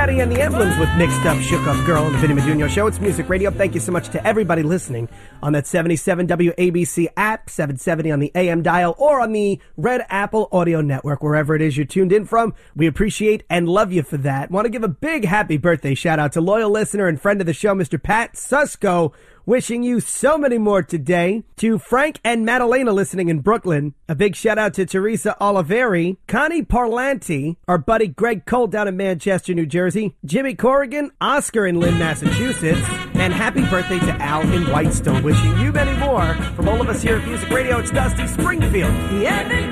Daddy and the Emblems with Mixed Up, Shook Up Girl on the Vinny Meduno Show. It's Music Radio. Thank you so much to everybody listening on that 77 WABC app, 770 on the AM dial, or on the Red Apple Audio Network, wherever it is you're tuned in from. We appreciate and love you for that. Want to give a big happy birthday shout out to loyal listener and friend of the show, Mr. Pat Susko. Wishing you so many more today. To Frank and Madalena listening in Brooklyn. A big shout out to Teresa Oliveri, Connie Parlanti, our buddy Greg Cole down in Manchester, New Jersey, Jimmy Corrigan, Oscar in Lynn, Massachusetts, and happy birthday to Al in Whitestone. Wishing you many more. From all of us here at Music Radio, it's Dusty Springfield.